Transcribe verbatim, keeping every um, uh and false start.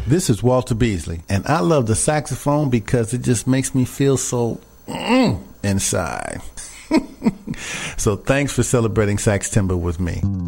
This is Walter Beasley, and I love the saxophone because it just makes me feel so mm, inside. So thanks for celebrating sax timber with me.